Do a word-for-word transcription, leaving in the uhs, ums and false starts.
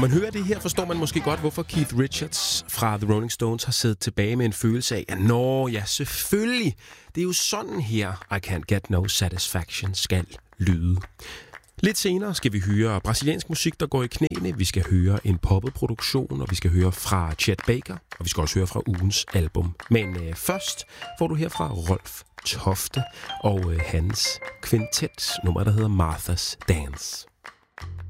man hører det her, forstår man måske godt, hvorfor Keith Richards fra The Rolling Stones har siddet tilbage med en følelse af, at nå, ja, selvfølgelig, det er jo sådan her, I Can't Get No Satisfaction skal lyde. Lidt senere skal vi høre brasiliansk musik, der går i knæene. Vi skal høre en poppet produktion, og vi skal høre fra Chet Baker, og vi skal også høre fra ugens album. Men øh, først får du her fra Rolf Tofte og øh, hans kvintet nummer, der hedder Martha's Dance.